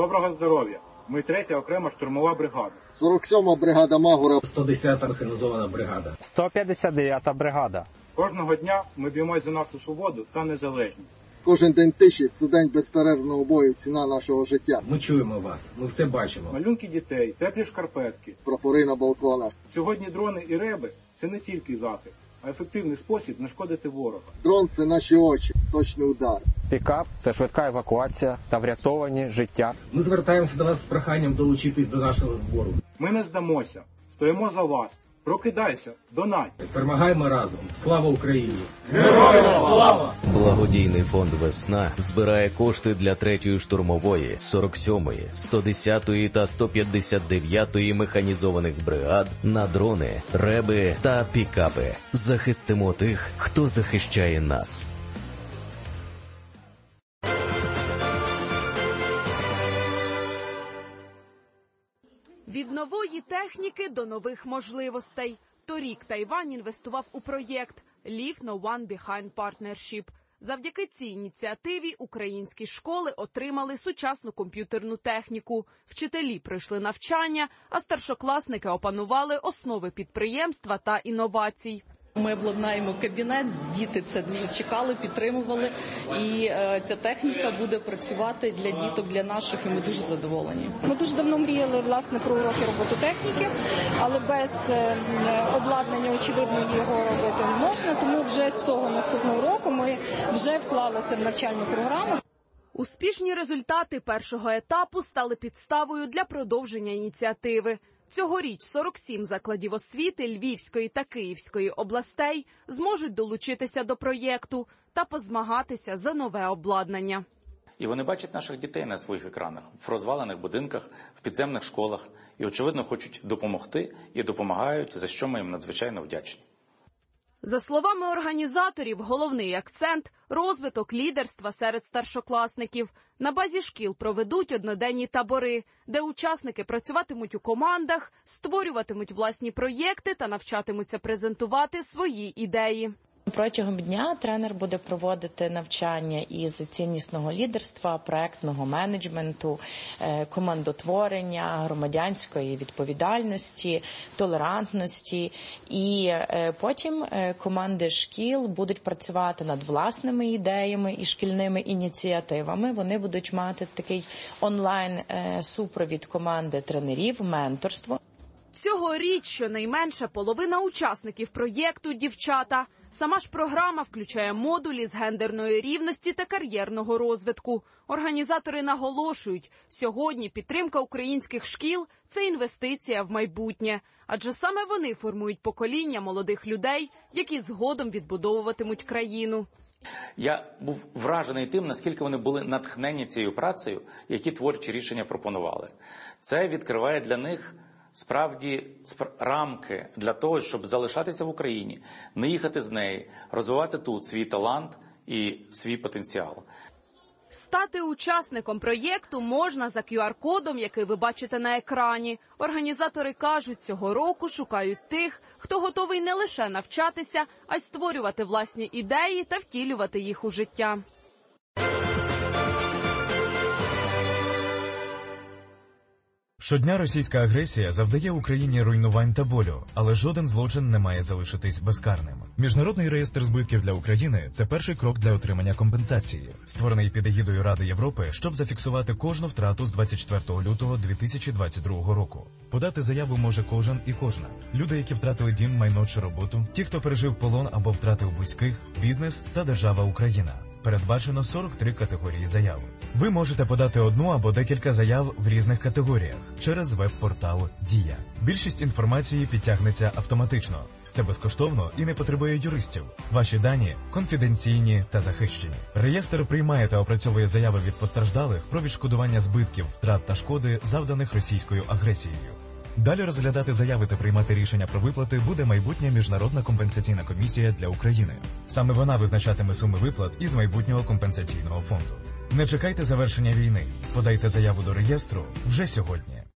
Доброго здоров'я! Ми 3-я окрема штурмова бригада. 47-ма бригада Магура. 110-та механізована бригада. 159-та бригада. Кожного дня ми б'ємось за нашу свободу та незалежність. Кожен день тиші – це день безперервного бою, ціна нашого життя. Ми чуємо вас, ми все бачимо. Малюнки дітей, теплі шкарпетки. Прапори на балконах. Сьогодні дрони і реби – це не тільки захист, а ефективний спосіб знешкодити ворога. Дрон – це наші очі, точний удар. Пікап – це швидка евакуація та врятовані життя. Ми звертаємося до вас з проханням долучитись до нашого збору. Ми не здамося, стоїмо за вас. Прокидайся, донать. Перемагаємо разом. Слава Україні! Героям слава! Благодійний фонд «Весна» збирає кошти для 3-ї штурмової, 47-ї, 110-ї та 159-ї механізованих бригад на дрони, реби та пікапи. Захистимо тих, хто захищає нас. Від нової техніки до нових можливостей. Торік Тайвань інвестував у проєкт «Leave no one behind partnership». Завдяки цій ініціативі українські школи отримали сучасну комп'ютерну техніку. Вчителі пройшли навчання, а старшокласники опанували основи підприємства та інновацій. Ми обладнаємо кабінет, діти це дуже чекали, підтримували, і ця техніка буде працювати для діток, для наших, і ми дуже задоволені. Ми дуже давно мріяли, власне, про уроки робототехніки, але без обладнання, очевидно, його робити не можна, тому вже з цього наступного року ми вже вклали це в навчальну програму. Успішні результати першого етапу стали підставою для продовження ініціативи. Цьогоріч 47 закладів освіти Львівської та Київської областей зможуть долучитися до проєкту та позмагатися за нове обладнання. І вони бачать наших дітей на своїх екранах, в розвалених будинках, в підземних школах. І, очевидно, хочуть допомогти і допомагають, за що ми їм надзвичайно вдячні. За словами організаторів, головний акцент – розвиток лідерства серед старшокласників. На базі шкіл проведуть одноденні табори, де учасники працюватимуть у командах, створюватимуть власні проєкти та навчатимуться презентувати свої ідеї. Протягом дня тренер буде проводити навчання із ціннісного лідерства, проектного менеджменту, командотворення, громадянської відповідальності, толерантності. І потім команди шкіл будуть працювати над власними ідеями і шкільними ініціативами. Вони будуть мати такий онлайн-супровід команди тренерів, менторство. Цьогоріч щонайменше половина учасників проєкту – дівчата. Сама ж програма включає модулі з гендерної рівності та кар'єрного розвитку. Організатори наголошують, сьогодні підтримка українських шкіл – це інвестиція в майбутнє. Адже саме вони формують покоління молодих людей, які згодом відбудовуватимуть країну. Я був вражений тим, наскільки вони були натхнені цією працею, які творчі рішення пропонували. Це відкриває для них справді рамки для того, щоб залишатися в Україні, не їхати з неї, розвивати тут свій талант і свій потенціал. Стати учасником проєкту можна за QR-кодом, який ви бачите на екрані. Організатори кажуть, цього року шукають тих, хто готовий не лише навчатися, а й створювати власні ідеї та втілювати їх у життя. Щодня російська агресія завдає Україні руйнувань та болю, але жоден злочин не має залишитись безкарним. Міжнародний реєстр збитків для України – це перший крок для отримання компенсації, створений під егідою Ради Європи, щоб зафіксувати кожну втрату з 24 лютого 2022 року. Подати заяву може кожен і кожна. Люди, які втратили дім, майно чи роботу, ті, хто пережив полон або втратив близьких, бізнес та держава Україна. Передбачено 43 категорії заяв. Ви можете подати одну або декілька заяв в різних категоріях через веб-портал «Дія». Більшість інформації підтягнеться автоматично. Це безкоштовно і не потребує юристів. Ваші дані конфіденційні та захищені. Реєстр приймає та опрацьовує заяви від постраждалих про відшкодування збитків, втрат та шкоди, завданих російською агресією. Далі розглядати заяви та приймати рішення про виплати буде майбутня Міжнародна компенсаційна комісія для України. Саме вона визначатиме суми виплат із майбутнього компенсаційного фонду. Не чекайте завершення війни. Подайте заяву до реєстру вже сьогодні.